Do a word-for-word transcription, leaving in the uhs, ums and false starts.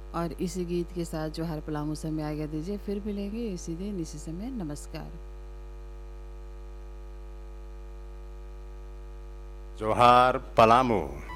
और इसी गीत के साथ जोहार पलामू से हमें आज्ञा दीजिए, फिर मिलेंगे इसी दिन इसी समय। नमस्कार। जोहार पलामू।